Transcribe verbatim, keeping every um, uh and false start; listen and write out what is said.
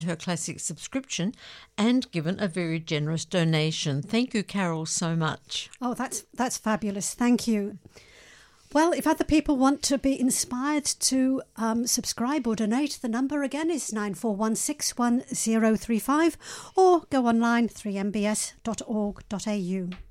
her classic subscription and given a very generous donation. Thank you, Carol, so much. Oh, that's that's fabulous. Thank you. Well, if other people want to be inspired to um, subscribe or donate, the number again is nine four one six one zero three five, or go online three m b s dot org dot a u.